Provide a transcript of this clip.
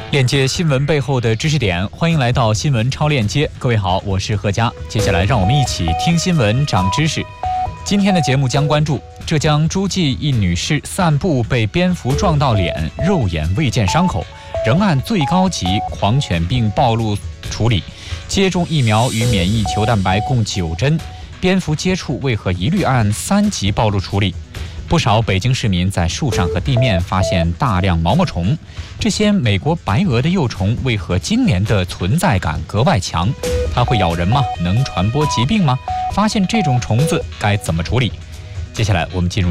链接新闻背后的知识点，欢迎来到新闻超链接。各位好，我是何佳。接下来让我们一起听新闻长知识。今天的节目将关注浙江诸暨一女士散步被蝙蝠撞到脸，肉眼未见伤口，仍按最高级狂犬病暴露处理。接种疫苗与免疫球蛋白共9针，蝙蝠接触为何一律按3级暴露处理？不少北京市民在树上和地面发现大量毛毛虫，这些美国白蛾的幼虫为何今年的存在感格外强？它会咬人吗？能传播疾病吗？发现这种虫子该怎么处理？接下来我们进入